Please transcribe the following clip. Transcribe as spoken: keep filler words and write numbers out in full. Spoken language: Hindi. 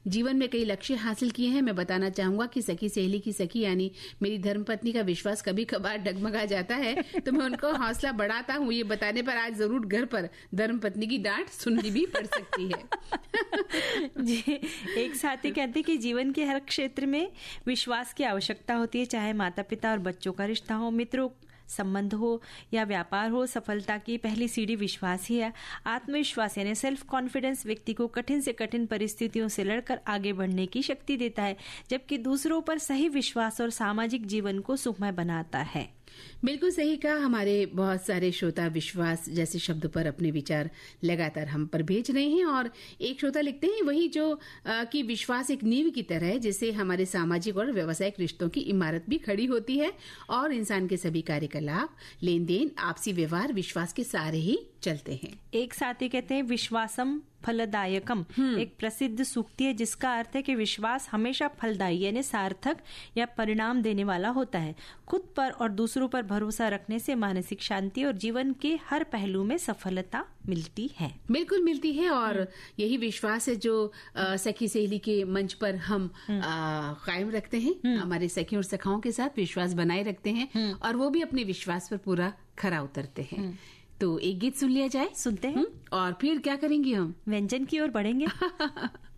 जीवन में कई लक्ष्य हासिल किए हैं। मैं बताना चाहूंगा कि सखी सहेली की सखी यानी मेरी धर्मपत्नी का विश्वास कभी कभार डगमगा जाता है, तो मैं उनको हौसला बढ़ाता हूँ। ये बताने पर आज जरूर घर पर धर्मपत्नी की डांट सुननी भी पड़ सकती है। जी, एक साथी कहते हैं कि जीवन के हर क्षेत्र में विश्वास की आवश्यकता होती है, चाहे माता पिता और बच्चों का रिश्ता हो, मित्रों संबंध हो या व्यापार हो। सफलता की पहली सीढ़ी विश्वास ही है। आत्मविश्वास यानी सेल्फ कॉन्फिडेंस व्यक्ति को कठिन से कठिन परिस्थितियों से लड़कर आगे बढ़ने की शक्ति देता है, जबकि दूसरों पर सही विश्वास और सामाजिक जीवन को सुखमय बनाता है। बिल्कुल सही कहा। हमारे बहुत सारे श्रोता विश्वास जैसे शब्द पर अपने विचार लगातार हम पर भेज रहे हैं, और एक श्रोता लिखते हैं वही जो आ, कि विश्वास एक नींव की तरह है जिससे हमारे सामाजिक और व्यावसायिक रिश्तों की इमारत भी खड़ी होती है, और इंसान के सभी कार्यकलाप, लेन देन, आपसी व्यवहार विश्वास के सहारे ही चलते हैं। एक साथी कहते हैं विश्वासम फलदायकम एक प्रसिद्ध सूक्ति है जिसका अर्थ है कि विश्वास हमेशा फलदायी यानी सार्थक या परिणाम देने वाला होता है। खुद पर और दूसरों पर भरोसा रखने से मानसिक शांति और जीवन के हर पहलू में सफलता मिलती है। बिल्कुल मिलती है, और यही विश्वास है जो आ, सखी सहेली के मंच पर हम आ, कायम रखते हैं। हमारे सखी और सखाओं के साथ विश्वास बनाए रखते हैं, और वो भी अपने विश्वास पर पूरा खरा उतरते हैं। तो एक गीत सुन लिया जाए। सुनते हैं, और फिर क्या करेंगे हम? व्यंजन की ओर बढ़ेंगे।